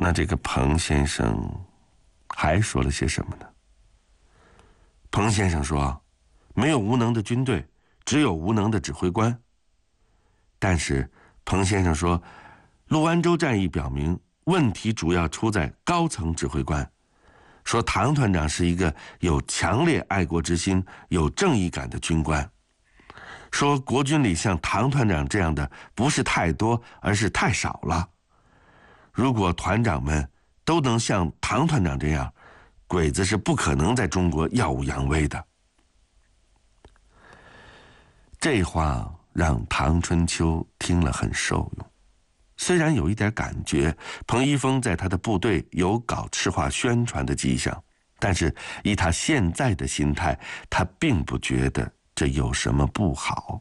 那这个彭先生还说了些什么呢？彭先生说，没有无能的军队，只有无能的指挥官。但是彭先生说，陆安州战役表明，问题主要出在高层指挥官。说唐团长是一个有强烈爱国之心、有正义感的军官。说国军里像唐团长这样的不是太多，而是太少了。如果团长们都能像唐团长这样，鬼子是不可能在中国耀武扬威的。这话让唐春秋听了很受用，虽然有一点感觉彭一峰在他的部队有搞赤化宣传的迹象，但是以他现在的心态，他并不觉得这有什么不好。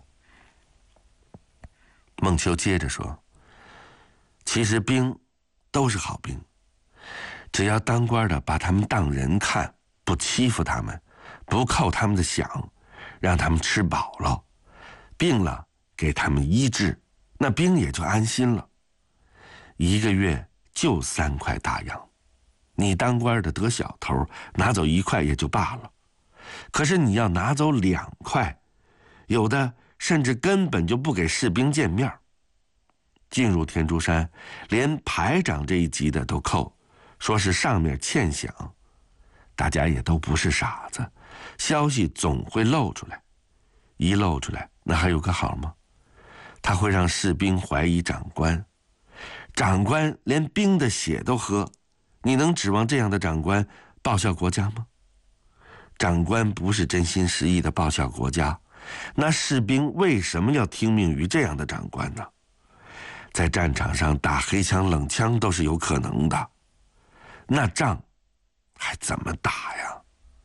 孟秋接着说，其实兵都是好兵，只要当官的把他们当人看，不欺负他们，不扣他们的饷，让他们吃饱了，病了给他们医治，那兵也就安心了。1个月就3块大洋，你当官的得小头，拿走1块也就罢了，可是你要拿走2块，有的甚至根本就不给士兵见面。进入天竺山，连排长这一级的都扣，说是上面欠饷。大家也都不是傻子，消息总会漏出来，一漏出来，那还有个好吗？他会让士兵怀疑长官，长官连兵的血都喝，你能指望这样的长官报效国家吗？长官不是真心实意的报效国家，那士兵为什么要听命于这样的长官呢？在战场上打黑枪冷枪都是有可能的，那仗还怎么打呀？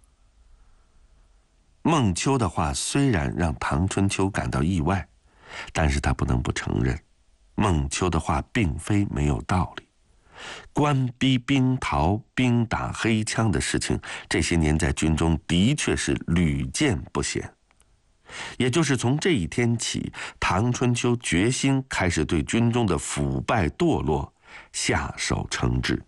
孟秋的话虽然让唐春秋感到意外，但是他不能不承认，孟秋的话并非没有道理。官逼兵逃、兵打黑枪的事情，这些年在军中的确是屡见不鲜。也就是从这一天起，唐春秋决心开始对军中的腐败堕落下手惩治。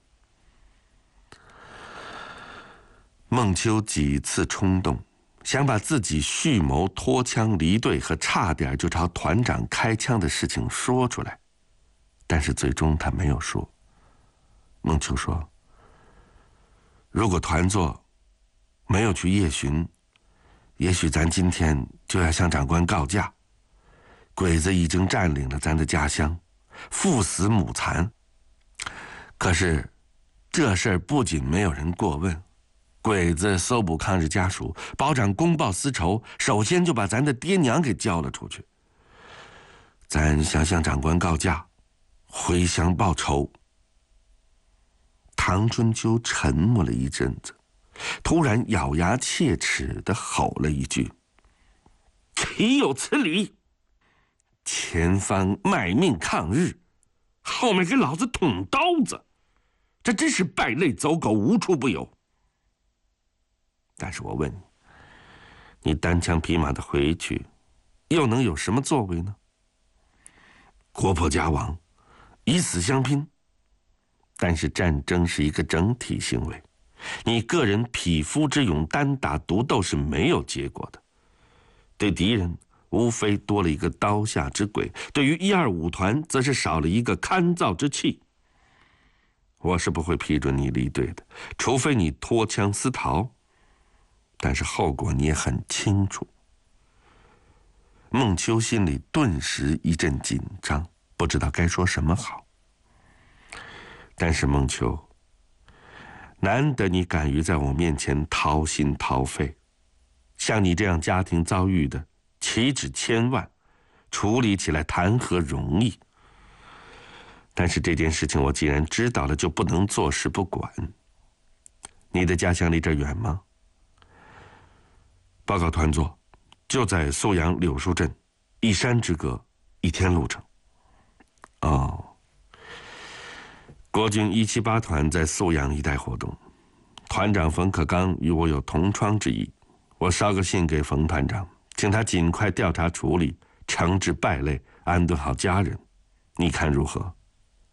孟秋几次冲动，想把自己蓄谋脱枪离队和差点就朝团长开枪的事情说出来，但是最终他没有说。孟秋说，如果团座没有去夜巡，也许咱今天就要向长官告假，鬼子已经占领了咱的家乡，父死母残。可是这事儿不仅没有人过问，鬼子搜捕抗日家属，保长公报私仇，首先就把咱的爹娘给交了出去。咱想向长官告假，回乡报仇。唐春秋沉默了一阵子，突然咬牙切齿地吼了一句：“岂有此理！前方卖命抗日，后面给老子捅刀子，这真是败类走狗，无处不有。但是我问你，你单枪匹马的回去，又能有什么作为呢？国破家亡，以死相拼。但是战争是一个整体行为，你个人匹夫之勇单打独斗是没有结果的。对敌人无非多了一个刀下之鬼，对于125团则是少了一个堪造之器。我是不会批准你离队的，除非你脱枪私逃，但是后果你也很清楚。”孟秋心里顿时一阵紧张，不知道该说什么好。但是孟秋，难得你敢于在我面前掏心掏肺，像你这样家庭遭遇的岂止千万，处理起来谈何容易。但是这件事情我既然知道了，就不能坐视不管。你的家乡离这儿远吗？报告团座，就在宿阳柳树镇，1山之隔，1天路程。哦。国军178团在宿阳一带活动，团长冯克刚与我有同窗之谊，我捎个信给冯团长，请他尽快调查处理，惩治败类，安顿好家人，你看如何？